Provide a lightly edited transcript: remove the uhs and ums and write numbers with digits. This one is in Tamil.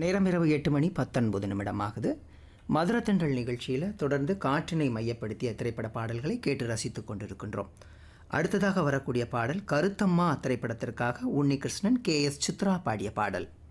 நேரம் இரவு 8:19 ஆகுது. மதுரத்தண்டல் நிகழ்ச்சியில் தொடர்ந்து காற்றினை மையப்படுத்திய திரைப்பட பாடல்களை கேட்டு ரசித்துக் கொண்டிருக்கின்றோம். அடுத்ததாக வரக்கூடிய பாடல் கருத்தம்மா திரைப்படத்திற்காக உன்னிகிருஷ்ணன், KS சித்ரா பாடிய பாடல்.